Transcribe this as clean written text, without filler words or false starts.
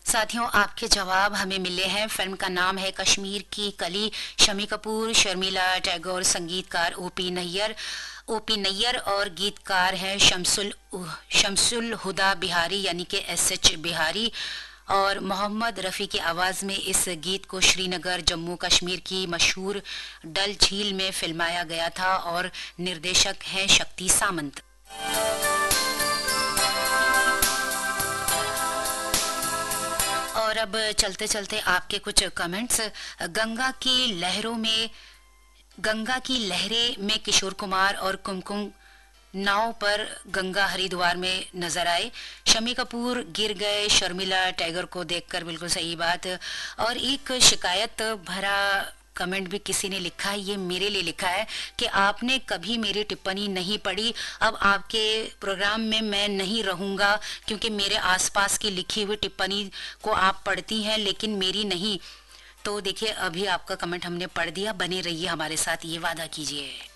साथियों, आपके जवाब हमें मिले हैं। फिल्म का नाम है कश्मीर की कली। शमी कपूर, शर्मिला टैगोर, संगीतकार ओपी नैयर और गीतकार हैं शमसुल हुदा बिहारी यानी कि एसएच बिहारी। और मोहम्मद रफ़ी की आवाज़ में इस गीत को श्रीनगर जम्मू कश्मीर की मशहूर डल झील में फिल्माया गया था और निर्देशक हैं शक्ति सामंत। और अब चलते चलते आपके कुछ कमेंट्स। गंगा की लहरों में गंगा की लहरें में किशोर कुमार और कुमकुम नाव पर गंगा हरिद्वार में नजर आए। शमी कपूर गिर गए शर्मिला टैगोर को देखकर, बिल्कुल सही बात। और एक शिकायत भरा कमेंट भी किसी ने लिखा है, ये मेरे लिए लिखा है कि आपने कभी मेरी टिप्पणी नहीं पढ़ी, अब आपके प्रोग्राम में मैं नहीं रहूंगा क्योंकि मेरे आसपास की लिखी हुई टिप्पणी को आप पढ़ती हैं लेकिन मेरी नहीं। तो देखिए, अभी आपका कमेंट हमने पढ़ दिया, बने रहिए हमारे साथ, ये वादा कीजिए।